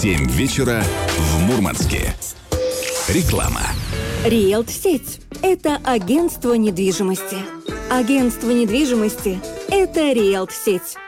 7 вечера в Мурманске. Реклама. Риэлт-сеть – это агентство недвижимости. Агентство недвижимости – это Риэлт-сеть.